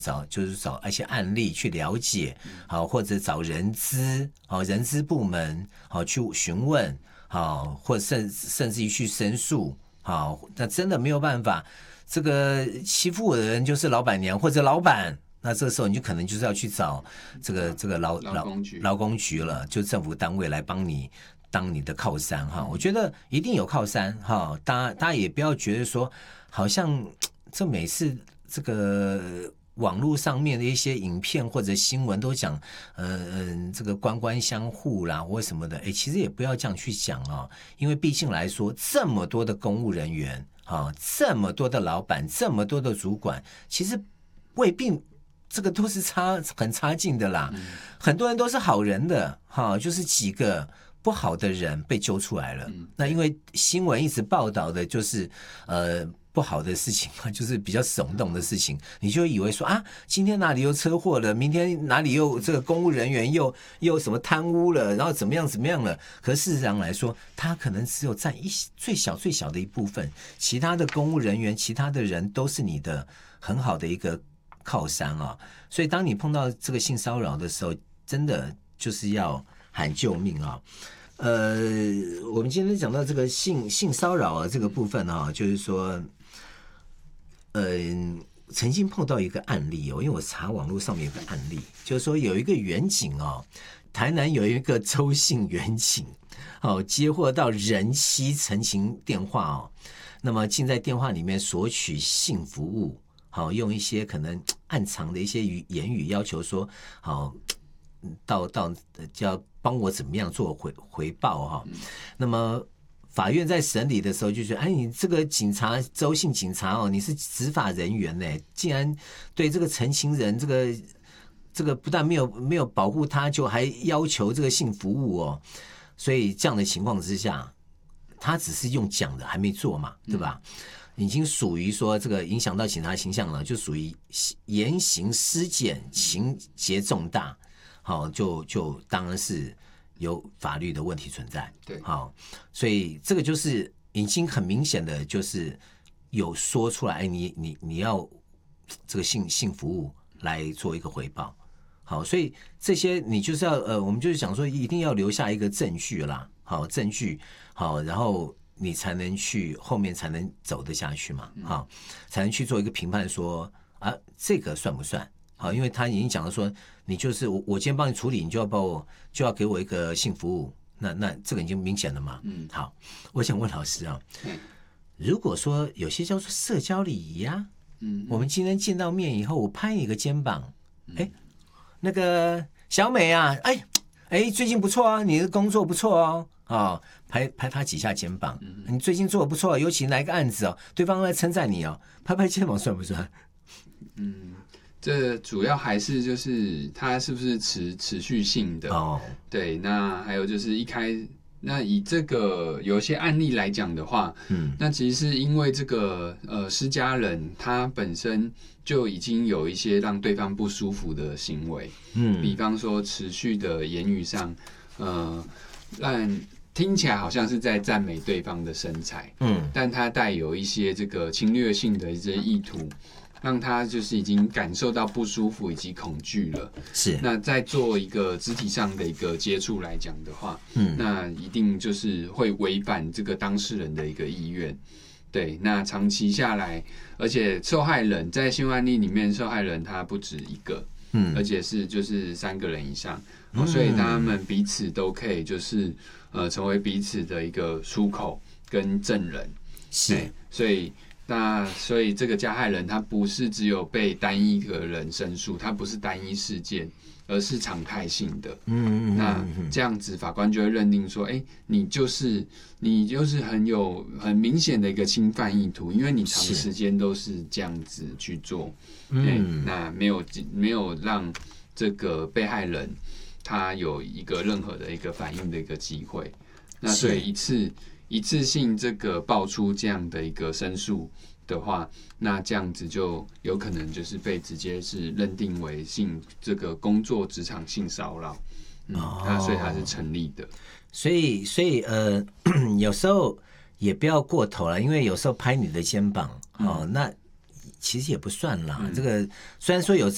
就是找一些案例去了解，好，或者找人资部门好去询问，好，或者甚至于去申诉，好，那真的没有办法，这个欺负我的人就是老板娘或者老板，那这个时候你就可能就是要去找这个劳工局了，就政府单位来帮你当你的靠山哈。我觉得一定有靠山哈，大家也不要觉得说好像这每次这个网络上面的一些影片或者新闻都讲，这个官相护啦或什么的，其实也不要这样去讲啊，因为毕竟来说，这么多的公务人员啊，这么多的老板，这么多的主管，其实未必这个都是很差劲的啦，很多人都是好人的哈，就是几个不好的人被揪出来了。那因为新闻一直报道的就是不好的事情嘛，就是比较耸动的事情，你就以为说啊，今天哪里又车祸了，明天哪里又这个公务人员又什么贪污了，然后怎么样了。可事实上来说，他可能只有占最小的一部分，其他的公务人员，其他的人都是你的很好的一个靠山啊。所以当你碰到这个性骚扰的时候，真的就是要喊救命啊。我们今天讲到这个性骚扰这个部分啊，就是说曾经碰到一个案例哦，因为我查网络上面有个案例，就是说有一个员警哦，台南有一个周姓员警哦，接获到人妻陈情电话哦，那么竟在电话里面索取性服务，好，用一些可能暗藏的一些言语要求说，好，到就要帮我怎么样做回报哈。那么法院在审理的时候就觉得，你这个警察，周姓警察哦，你是执法人员呢，竟然对这个陈情人这个不但没有保护他，就还要求这个性服务哦。所以这样的情况之下，他只是用讲的，还没做嘛，对吧？已经属于说这个影响到警察形象了，就属于言行失检，情节重大，好，就当然是有法律的问题存在。 对， 好，所以这个就是已经很明显的，就是有说出来，你要这个性服务来做一个回报。好，所以这些你就是要我们就是想说，一定要留下一个证据啦，好，证据好，然后你才能去后面才能走得下去嘛，好，才能去做一个评判说啊，这个算不算？好，因为他已经讲了说，你就是我今天帮你处理，你就要给我一个性服务，那这个已经明显了嘛。好，我想问老师啊，如果说有些叫做社交礼仪啊，我们今天见到面以后，我拍你个肩膀，那个小美啊，最近不错啊，你的工作不错哦，拍他几下肩膀，你最近做的不错，尤其哪一个案子哦，对方来称赞你哦，拍肩膀算不算？ 这主要还是就是它是不是持续性的哦？对，那还有就是那以这个有一些案例来讲的话，那其实是因为这个施加人他本身就已经有一些让对方不舒服的行为，比方说持续的言语上，让听起来好像是在赞美对方的身材，但他带有一些这个侵略性的一些意图。让他就是已经感受到不舒服以及恐惧了。 是。 那在做一个肢体上的一个接触来讲的话，那一定就是会违反这个当事人的一个意愿。对，那长期下来，而且受害人在新闻案例里面，受害人他不止一个，而且是就是3个人以上，所以他们彼此都可以就是成为彼此的一个出口跟证人。 是， 所以这个加害人他不是只有被单一个人申诉，他不是单一事件，而是常态性的。那这样子法官就会认定说，你就是很明显的一个侵犯意图，因为你长时间都是这样子去做，那没有让这个被害人他有一个任何的一个反应的一个机会。那所以一次性这个爆出这样的一个申诉的话，那这样子就有可能就是被直接是认定为这个工作职场性骚扰，那所以它是成立的。 所以有时候也不要过头了，因为有时候拍你的肩膀，那其实也不算啦。这个虽然说有